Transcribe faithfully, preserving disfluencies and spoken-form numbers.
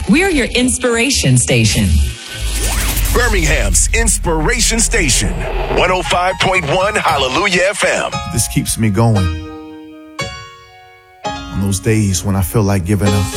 We're your inspiration station. Birmingham's inspiration station. one oh five point one Hallelujah F M. This keeps me going on those days when I feel like giving up.